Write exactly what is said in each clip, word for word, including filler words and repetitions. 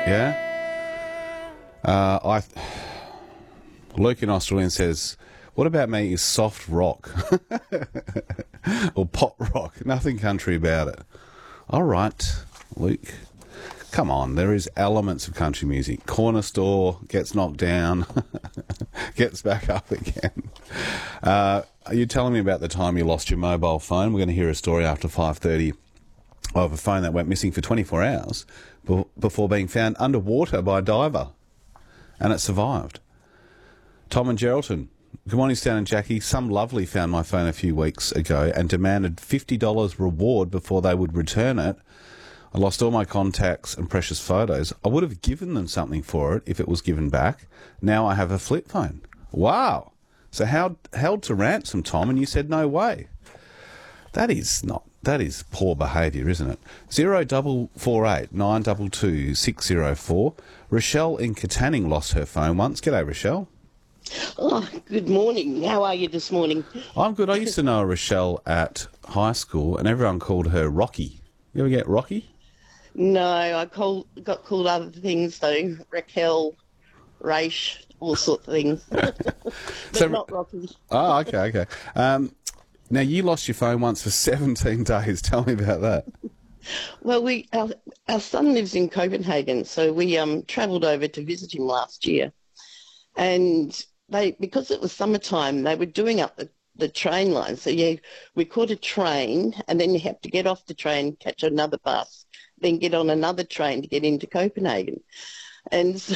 Yeah? Uh, I... Luke in Australian says, what about me is soft rock? Or pop rock. Nothing country about it. All right, Luke. Come on, there is elements of country music. Corner store, gets knocked down, gets back up again. Uh, are you telling me about the time you lost your mobile phone? We're going to hear a story after five thirty of a phone that went missing for twenty-four hours be- before being found underwater by a diver. And it survived. Tom and Geraldton. Good morning, Stan and Jackie. Some lovely found my phone a few weeks ago and demanded fifty dollars reward before they would return it. I lost all my contacts and precious photos. I would have given them something for it if it was given back. Now I have a flip phone. Wow. So held, held to ransom, Tom, and you said no way. That is not, that is poor behaviour, isn't it? Zero double four eight nine double two six zero four. Rochelle in Katanning lost her phone once. G'day, Rochelle. Oh, good morning. How are you this morning? I'm good. I used to know a Rochelle at high school, and everyone called her Rocky. You ever get Rocky? No, I call, got called other things though. Raquel, Raish, all sorts of things. But So- not Rocky. Oh, okay, okay. Um, now, you lost your phone once for seventeen days. Tell me about that. Well, we our, our son lives in Copenhagen, so we um travelled over to visit him last year. And they, because it was summertime, they were doing up the, the train line. So, yeah, we caught a train, and then you have to get off the train, catch another bus, then get on another train to get into Copenhagen. And so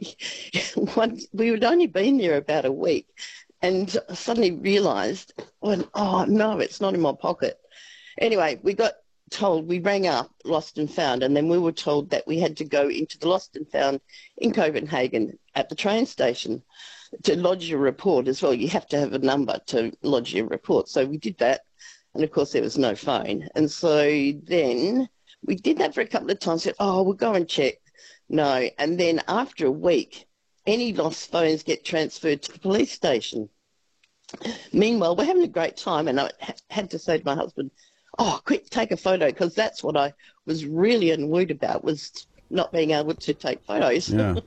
once, we had only been there about a week, and I suddenly realised, well, oh, no, it's not in my pocket. Anyway, we got told, we rang up Lost and Found, and then we were told that we had to go into the Lost and Found in Copenhagen at the train station to lodge your report as well. You have to have a number to lodge your report. So we did that, and of course there was no phone. And so then we did that for a couple of times, said, oh, we'll go and check. No. And then after a week, any lost phones get transferred to the police station. Meanwhile, we're having a great time, and I had to say to my husband, oh, quick, take a photo, because that's what I was really annoyed about, was not being able to take photos. Yeah.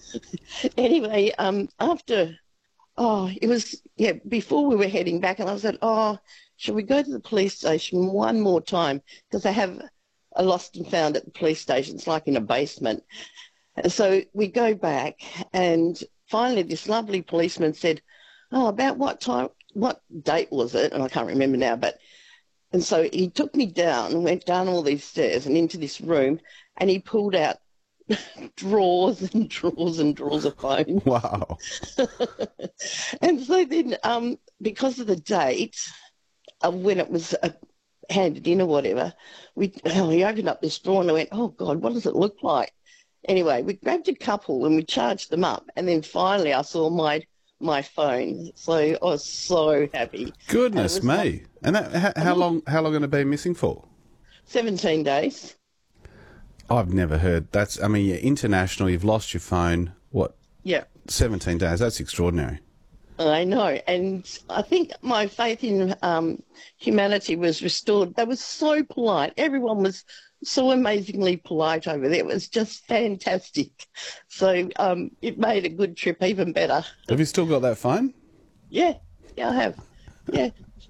Anyway, um, after, oh, it was, yeah, before we were heading back, and I said, oh, shall we go to the police station one more time? Because they have a Lost and Found at the police station. It's like in a basement. And so we go back, and finally this lovely policeman said, oh, about what time, what date was it? And I can't remember now, but, and so he took me down, went down all these stairs and into this room, and he pulled out drawers and drawers and drawers of phones. Wow. And so then, um, because of the date of when it was uh, handed in or whatever, we, oh, we opened up this drawer and I went, oh, God, what does it look like? Anyway, we grabbed a couple and we charged them up, and then finally I saw my my phone. So I was so happy. Goodness And it was me. And that, how, how long How long had it been missing for? seventeen days. I've never heard. That's, I mean, you're international, you've lost your phone, what, Yeah. seventeen days? That's extraordinary. I know, and I think my faith in um, humanity was restored. They were so polite. Everyone was so amazingly polite over there. It was just fantastic. So um, it made a good trip even better. Have you still got that phone? Yeah, yeah, I have. Yeah.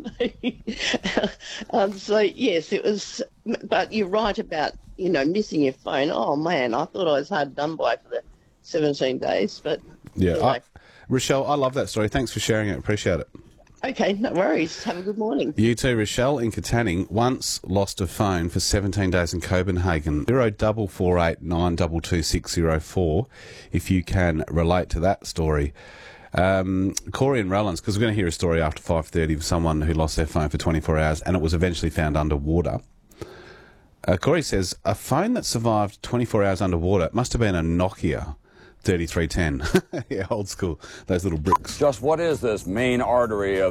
um, so, yes, it was, but you're right about, you know, missing your phone. Oh, man, I thought I was hard done by for the seventeen days, but... Yeah. anyway. I, Rochelle, I love that story. Thanks for sharing it. Appreciate it. Okay, no worries. Have a good morning. You too, Rochelle in Katanning, once lost a phone for seventeen days in Copenhagen. Zero double four eight nine double two six zero four. If you can relate to that story. Um, Corey and Rallans, because we're going to hear a story after five thirty of someone who lost their phone for twenty-four hours and it was eventually found underwater. Uh, Corey says a phone that survived twenty-four hours underwater must have been a Nokia thirty-three ten. Yeah, old school. Those little bricks. Just what is this main artery of